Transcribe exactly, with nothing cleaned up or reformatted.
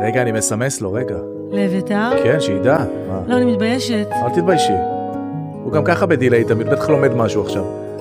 רגע, אני מסמס לו, רגע. לאביתר? כן, שידע. לא, אני מתביישת. אל תתביישי. הוא גם ככה בדילי, תמיד בטח לומד משהו עכשיו.